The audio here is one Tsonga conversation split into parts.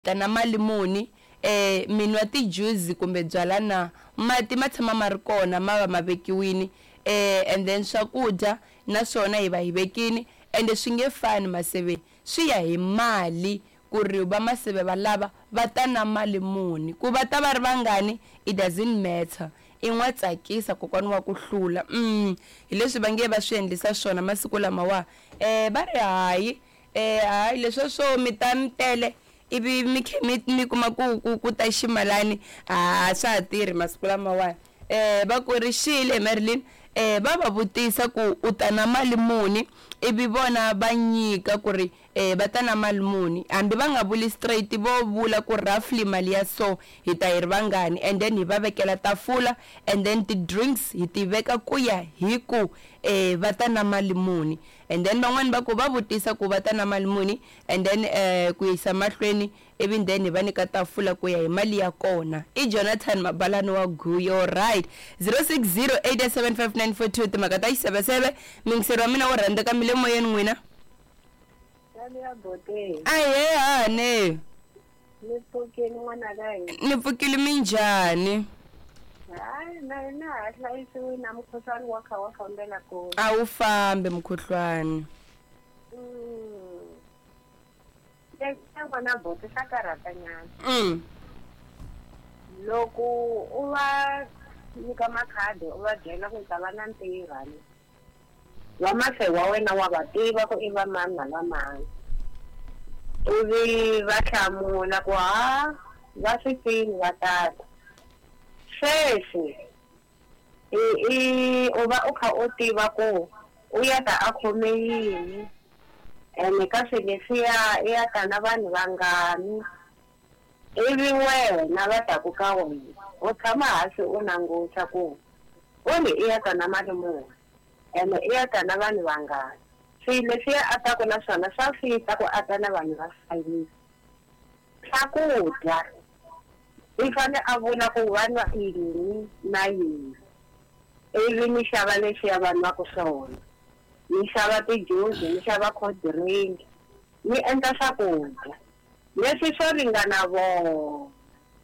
na mali muni minwa ti juice kumbe byala na mati ma tshama ma ri kona ma va ma vekiwini and then swakudya naswona hi va hi vekini ende swi nge fani maseve swi ya hi mali ku ri va maseve valava va ta na mali muni ku va ta va ri vangani it doesn't matter in'wa tsakisa kokwani wa ku hlula hi leswi va nge va swi endlisa swona masiku lama wa va ri hayi leswo swo mi ta mitele ivi mi kuma ku ta ximalani swa ha tirhi masiku lama wa va ku rixile Marilyn va va vutisa ku u ta na mali muni ivi vona va nyika ku ri va ta na mali muni hambi va nga vuli straight vo vula ku roughly mali ya so hi ta hi ri vangani and then hi va vekela tafula and then ti drinks hi ti veka ku ya hi ku va ta na mali muni and then van'wani va ku va vutisa ku va ta na mali muni and then ku yisa mahlweni ivi then va nyika tafula ku ya hi mali ya kona i Jonathan Mabalani wa Guyo right 0608759422 timhaka ta xiseveseve mingiseri wa mina wo rhandzeka mi le moyeni n'wina hane ni pfukile minjhani a wu fambi mukhuhlwani loko u va nyika makhadi u va byela ku ta va na ntirhani wa mase wa wena wa va tiva ku i va mani na va mani ivi va hlamula ku va swi tivi va tata sweswi u va u kha u tiva ku u ya ta a khome yini ene ka swi leswiya i ya ta na vanhu vangani ivi wena va taku ka wena u tshama hansi u languta ku u ni i ya ta na mali muni ene i ya ta na vanhu vangani swilo leswiya a taku na swona swa fita ku a ta na vanhu va hlayisa swakudya i fane a vula ku vanwa yini na yini ivi ni xava leswiya vanhu va ku swona ni xava tijuzi ni xava cold drink ni endla swakudya leswi swo ringana vona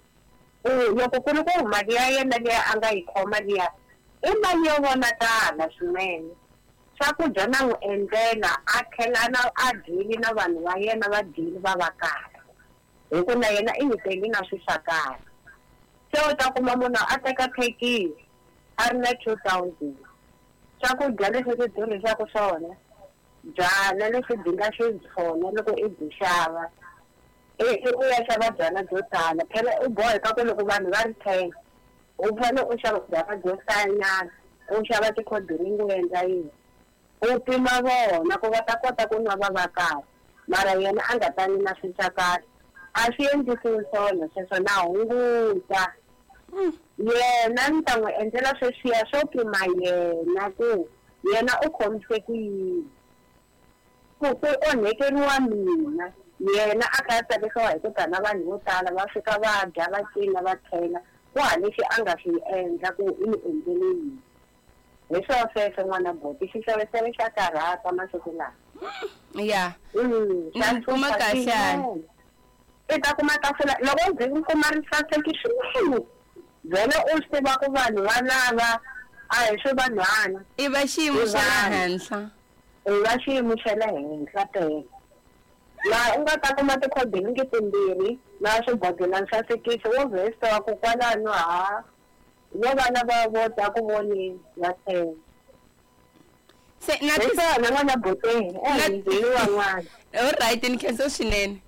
loko ku ri ku mali ya yena leyi a nga yi khoma liya i mali yo vonakala swinene swakudya na n'wi endlela a tlhela a dyile na vanhu va yena va dyile va va kahle hi ku na yena i nyikeli na swi swa kahle se u ta kuma munhu a teka thekisi a ri na 2000 swakudya leswi swi durhisaka swona byala leswi dinga switsona loko i byi xava u ya xava byala byo tala phela u boheka ku loko vanhu va ri 10 u fanele u xava byala byo hlayanyana u xava tikhodringi u endla yini u pima vona ku va ta kota ku nwa va va kahle mara yena a nga tani na swi swa kahle a swi endlisiwi swona sweswo na hunguta yena ni ta n'wi endlela sweswiya swo pima yena ku yena u khomise ku yini ku onhekeriwa mina yena a kha tsakisiwa hi ku ta na vanhu vo tala va fika va dya va cina va tlhela ku ha lexi a nga swi endla ku i ni endlele yini hi swona sweswo n'wana boti xiseveseve xa karhata masiku lawa ya kuma kahle i ta kuma tafula loko ndzi kuma ri saseki swinene byela u swi tiva ku vanhu valava a hi swi vanhwana i va xiyimo xa le henhla i va xiyimo xa le henhla tele laha u nga ta kuma tikhodringi timbirhi na swibodhlelani swa sekisi wo vhesita wa ku kwalano vo vana va vota ku voneni va tele se na na n'wana boteni ndzi wan'wana alright ni khensa swinene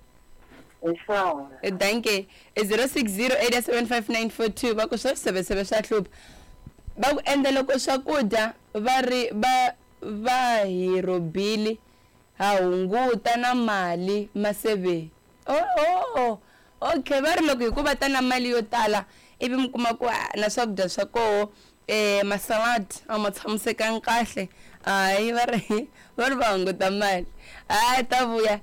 danke 0608759422 va ku swa swiseveseve swa hlupha va ku endla loko swakudya va hi robili ha hunguta na mali maseve okay va ri loko hi ku va ta na mali yo tala ivi mi kuma ku na swakudya swa koho masalad a ma tshamisekanga kahle hayi va ri va hunguta mali ta vuya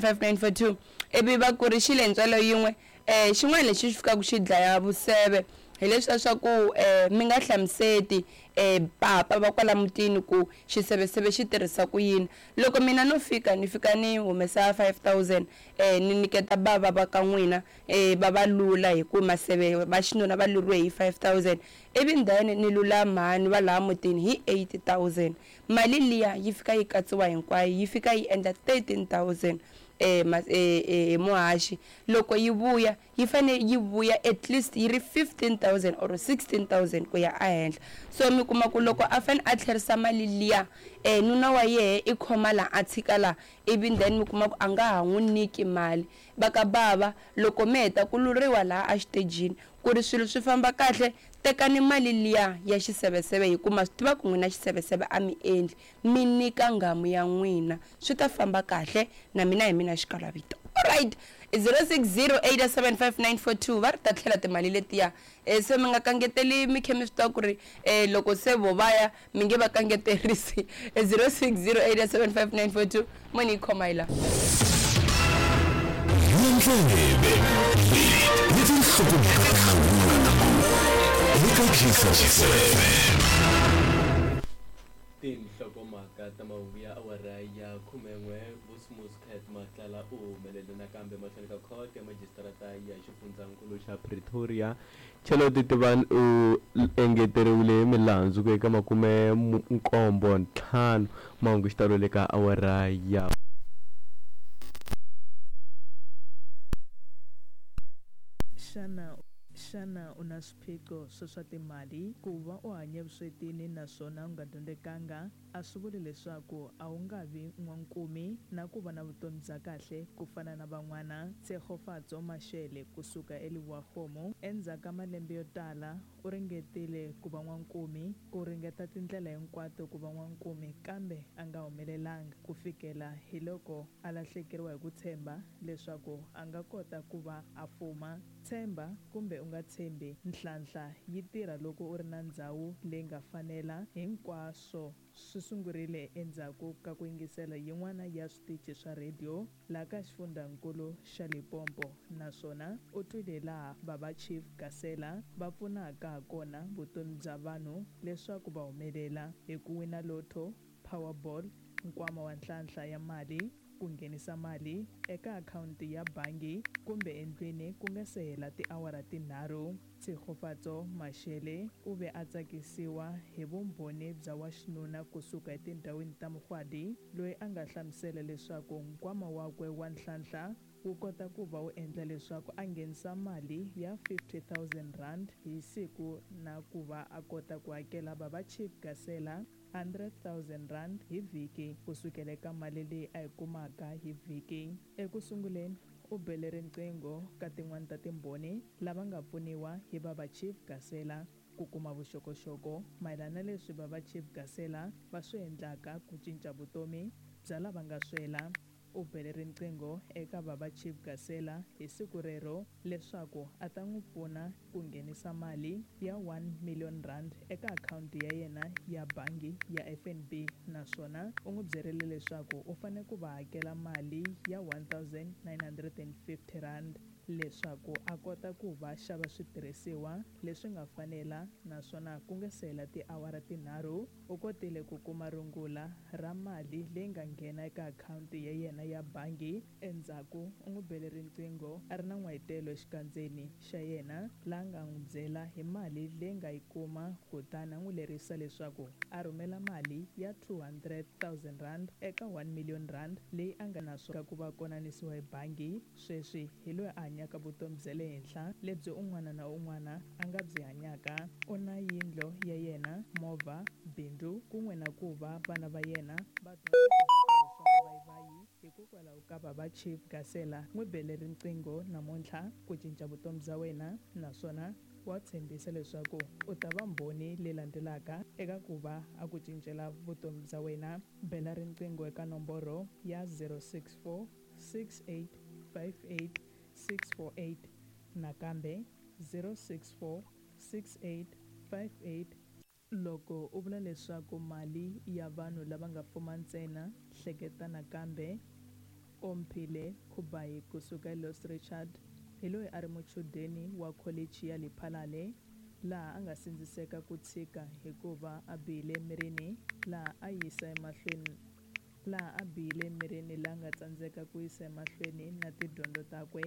0608759422 ivi va ku ri xile ntswalo yin'we xin'wana lexi xi fikaka xi dlaya vuseve hi leswiya swa ku mi nga hlamuseti papa va kwala mutini ku xiseveseve xi tirhisa ku yini. Loko mina no fika ni fika ni humesa 5000 ni niketa bava va ka n'wina va va lula hi ku maseve va xinuna va luriwe hi 5000 ivi then ni lula mhani va laha mutini hi 8000. Mali liya yi fika yi katsiwa hinkwayo yi fika yi endla 13000 muhaxi. Loko yi vuya yi fane yi vuya at least yi ri 15000 or 16000 ku ya ehenhla. So mi kuma ku loko a fane a tlherisa mali liya nuna wa yehe i khoma la a tshika la ivi then mi kuma ku a nga ha n'wi nyiki mali. Va ka bava loko mi heta ku luriwa laha a xitejini ku ri swilo swi famba kahle tekani mali liya ya xiseveseve hi ku ma swi tiva ku n'wina xiseveseve a mi endli mi nyika ngamu ya n'wina swi ta famba kahle na mina hi mina xikalavito. Alright, 0608755942 va ri ta tlhela timali letiya se mi nga kangeteli mi khe mi swi tiva ku ri loko se vo vaya mi nge va kangeterisi 0608755942 moni yi khoma yi laha. tinhlokomhaka ta mahungu ya awara ya 11 Vusimuskhet Matlala u humelele nakambe mahlweni ka court ya magistrata ya xifundzankulu xa Pretoria. Chelo Titivani u engeteriwile milandzu ku eka 75 mahungu xitalo le ka awara ya xana u na swiphiqo swa timali ku va u hanya vuswetini naswona u nga dyondzekanga a swi vuli leswaku a wu nga vi n'wankumi na ku va na vutomi bya kahle ku fana na van'wana. Tshegofatso Mashele kusuka eLiboafomo endzhaku ka malembe yo tala u ringetile ku va n'wankumi ku ringeta tindlela hinkwato ku va n'wankumi kambe a nga humelelanga ku fikela hi loko a lahlekeriwa hi ku tshemba leswaku a nga kota ku va a fuma. Tshemba kumbe u nga tshembi, nhlahla yi tirha loko u ri na ndhawu leyi nga fanela. Hinkwaswo swi sungurile endzhaku ka ku yingisela yin'wana ya switichi swa radio laha ka xifundzankulu xa Limpopo, naswona u twile laha Baba Chief Gasela va pfunaka ha kona vutomi bya vanhu leswaku va humelela hi ku wina lotto, Powerball, nkwama wa nhlahla ya mali, ku nghenisa mali eka akhawunti ya bangi kumbe endlwini ku nga se hela tiawara tinharhu. Tshegofatso Mashele u ve a tsakisiwa hi vumbhoni bya wa xinuna kusuka etindhawini ta Mugwadi loyi a nga hlamusela leswaku nkwama wakwe wa nhlahla wu kota ku va wu endla leswaku a nghenisa mali ya 50,000 rand hi siku na ku va a kota ku hakela Baba Chief Gasela 100,000 rand hi vhiki kusukela eka mali leyi a yi kumaka hi vhiki. Eku sunguleni u bele riqingho ka tin'wana ta timbhoni lava nga pfuniwa hi Baba Chief Gasela ku kuma vuxokoxoko mayelana leswi Baba Chief Gasela va swi endlaka ku cinca vutomi bya lava nga swela. U bele riqingho eka Baba Chief Gasela hi siku rero leswaku a ta n'wi pfuna ku nghenisa mali ya 1 million rand eka akhawunti ya yena ya bangi ya FNB, naswona u n'wi byerile leswaku u fanele ku va hakela mali ya 1950 rand leswaku a kota ku va xava switirhisiwa leswi nga fanela, naswona ku nga se hela tiawara tinharhu u kotile ku kuma rungula ra mali leyi nga nghena eka akhawunti ya yena ya bangi. Endzhaku u n'wi bele riqingho a ri na n'wayitelo exikandzeni xa yena laha nga n'wi byela hi mali leyi nga yi kuma, kutani a n'wi lerisa leswaku a rhumela mali ya 200,000 rand eka 1 million rand leyi a nga naswona ku va konanisiwa hi bangi. Sweswi hi loyi a hanyaka vutomi bya le henhla lebyi un'wana na un'wana a nga byi hanyaka. U na yindlo ya yena, movha, bindzu kun'we na ku va vana va yena va vayivayi hikokwalaho ka Baba Chief Gasela n'wi bele riqingho namuntlha ku cinca vutomi bya wena, naswona wa tshembisa leswaku u ta va mbhoni leyi landzelaka eka ku va a ku cincela vutomi bya wena. Bela riqingho eka nomboro ya 064 6858 648 nakambe 064 6858. Loko u vula leswaku mali ya vanhu lava nga fuma ntsena, hleketa nakambe Omphile Khubayi kusuka eLos Richard hi loyi a ri muchudeni wa kholichi ya Lephalale laha a nga sindziseka ku tshika hikuva a bihile emirini, laha a bihile emirini laha nga tsandzeka ku yisa emahlweni na tidyondzo takwe.